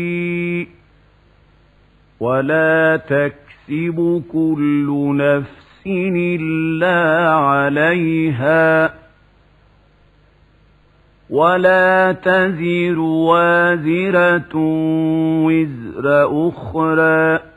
ولا تكسب كل نفس إلا عليها ولا تزر وازرة وزر أخرى